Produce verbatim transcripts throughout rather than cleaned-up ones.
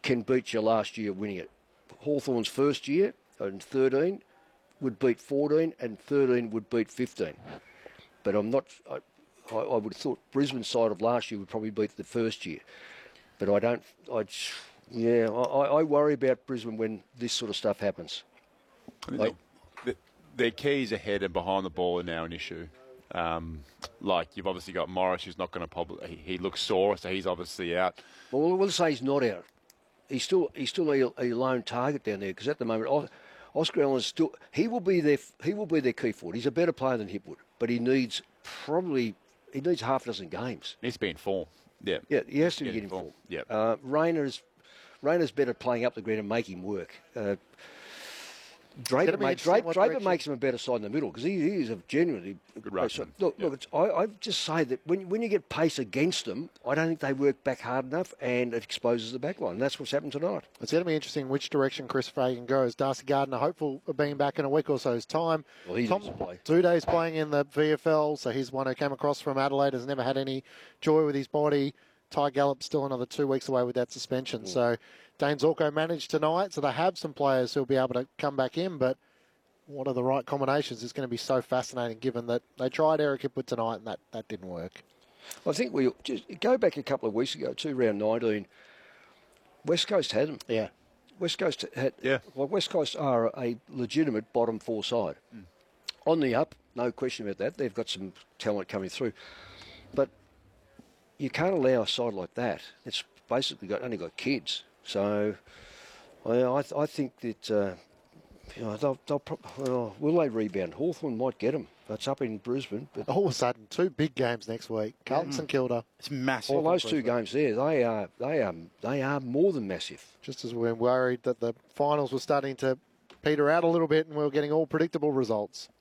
can beat you last year winning it. Hawthorn's first year in thirteen would beat fourteen, and thirteen would beat fifteen. But I'm not. I, I would have thought Brisbane's side of last year would probably beat the first year. But I don't. I yeah. I, I worry about Brisbane when this sort of stuff happens. Like, the, their keys ahead and behind the ball are now an issue. Um, like you've obviously got Morris, who's not going to probably. He, he looks sore, so he's obviously out. Well, we'll say he's not out. He's still he's still a, a lone target down there because at the moment Oscar Allen is still he will be their he will be their key forward. He's a better player than Hipwood, but he needs probably he needs half a dozen games. Needs to be in form. Yeah, yeah, he has to get get in form. form. Yeah, uh, Rayner's Rayner's better playing up the ground and make him work. Uh, Draper, make, Draper, Draper makes him a better side in the middle because he, he is a genuinely good rushman. So, look, yep. look. It's, I, I just say that when when you get pace against them, I don't think they work back hard enough, and it exposes the back line. And that's what's happened tonight. It's going to be interesting which direction Chris Fagan goes. Darcy Gardner, hopeful of being back in a week or so's time. Well, he Tom doesn't play. Tuday's playing in the V F L, so he's one who came across from Adelaide, has never had any joy with his body. Ty Gallup's still another two weeks away with that suspension. Mm. So Dane Zorko managed tonight, so they have some players who'll be able to come back in, but what are the right combinations? It's going to be so fascinating given that they tried Eric Hipwood tonight and that, that didn't work. I think we just go back a couple of weeks ago to round nineteen. West Coast had them. Yeah. West Coast had. Yeah. Well, West Coast are a legitimate bottom four side. Mm. On the up, no question about that. They've got some talent coming through. But you can't allow a side like that. It's basically got only got kids. So I, I, I think that. Uh, You know, they'll, they'll pro- well, will they rebound? Hawthorn might get them. That's up in Brisbane. But all of a sudden, two big games next week. Carlton, St Kilda. It's massive. All those two games there, they are they are they are more than massive. Just as we're worried that the finals were starting to peter out a little bit, and we were getting all predictable results.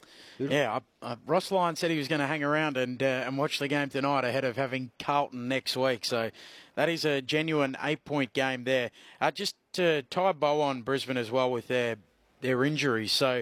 Yeah, uh, Ross Lyon said he was going to hang around and uh, and watch the game tonight ahead of having Carlton next week. So that is a genuine eight-point game there. Uh, just to tie a bow on Brisbane as well with their their injuries. So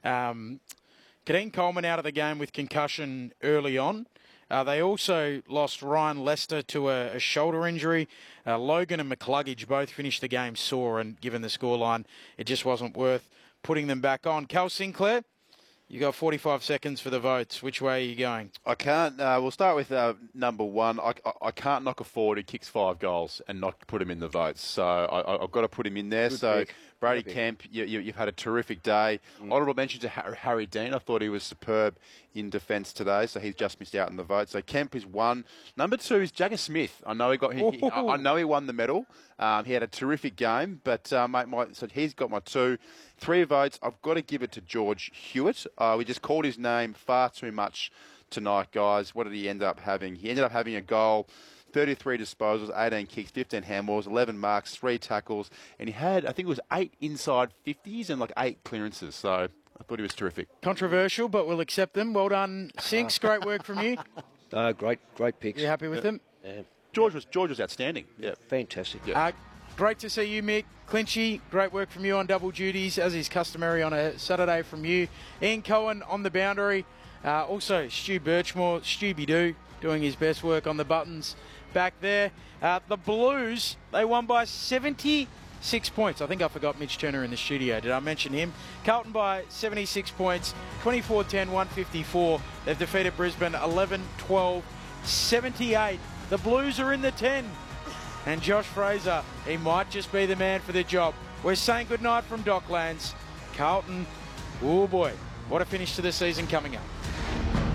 um, Kadeen Coleman out of the game with concussion early on. Uh, they also lost Ryan Lester to a, a shoulder injury. Uh, Logan and McCluggage both finished the game sore, and given the scoreline, it just wasn't worth putting them back on. Cal Sinclair, you got forty-five seconds for the votes. Which way are you going? I can't. Uh, we'll start with uh, number one. I, I, I can't knock a forward who kicks five goals and not put him in the votes. So I, I've got to put him in there. Good so pick. Brady Good Kemp, you, you, you've had a terrific day. Mm. Honourable mention to Harry Dean. I thought he was superb in defence today, so he's just missed out in the vote. So Kemp is one. Number two is Jagger Smith. I know he got. He, he, I, I know he won the medal. Um, he had a terrific game, but uh, mate, my, so he's got my two. Three votes. I've got to give it to George Hewitt. Uh, we just called his name far too much tonight, guys. What did he end up having? He ended up having a goal, thirty-three disposals, eighteen kicks, fifteen handballs, eleven marks, three tackles, and he had, I think it was eight inside fifties and like eight clearances. So I thought he was terrific. Controversial, but we'll accept them. Well done, Sinks. Great work from you. Uh, great, great picks. You happy with yeah. them? Yeah. George was George was outstanding. Yeah, fantastic. Yeah. Uh, great to see you, Mick. Clinchy, great work from you on double duties, as is customary on a Saturday from you. Ian Cohen on the boundary. Uh, also, Stu Birchmore, Stubby-Doo, doing his best work on the buttons back there. Uh, the Blues, they won by seventy-six points. I think I forgot Mitch Turner in the studio. Did I mention him? Carlton by seventy-six points, twenty-four ten, one fifty-four. They've defeated Brisbane eleven twelve, seventy-eight. The Blues are in the ten. And Josh Fraser, he might just be the man for the job. We're saying goodnight from Docklands. Carlton, oh boy, what a finish to the season coming up.